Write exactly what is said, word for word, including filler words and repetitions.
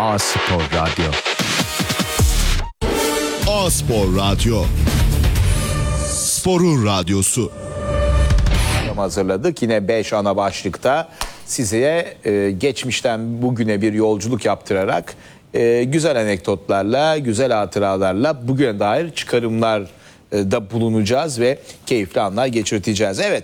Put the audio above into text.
A-Spor Radyo. A-Spor Radyo. Sporun radyosu. Hazırladık. Yine beş ana başlıkta size e, geçmişten bugüne bir yolculuk yaptırarak e, güzel anekdotlarla, güzel hatıralarla bugüne dair çıkarımlar e, da bulunacağız ve keyifli anlar geçirteceğiz. Evet.